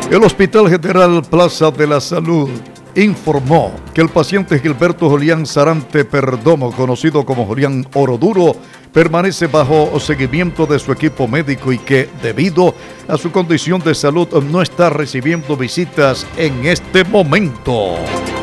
El Hospital General Plaza de la Salud informó que el paciente Gilberto Julián Sarante Perdomo, conocido como Julián Oroduro, permanece bajo seguimiento de su equipo médico y que, debido a su condición de salud, no está recibiendo visitas en este momento.